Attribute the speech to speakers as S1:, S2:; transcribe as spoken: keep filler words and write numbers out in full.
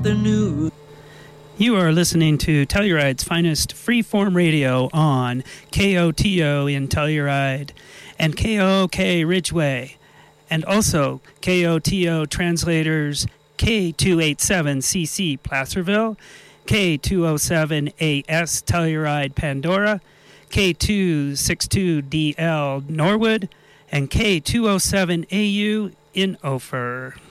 S1: about the news.
S2: You are listening to Telluride's finest freeform radio on K O T O in Telluride and K O O K Ridgeway, and also K O T O translators K two eighty-seven C C Placerville, K two oh seven A S Telluride Pandora, K two sixty-two D L Norwood, and K two oh seven A U in Ophir.